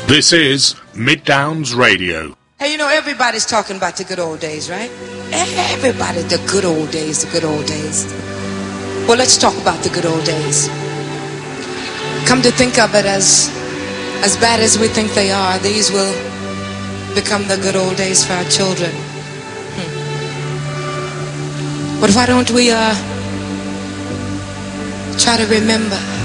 This is Mid-Downs Radio. Hey, you know, everybody's talking about the good old days, right? Everybody, the good old days, the good old days. Well, let's talk about the good old days. Come to think of it, as bad as we think they are, these will become the good old days for our children. But why don't we try to remember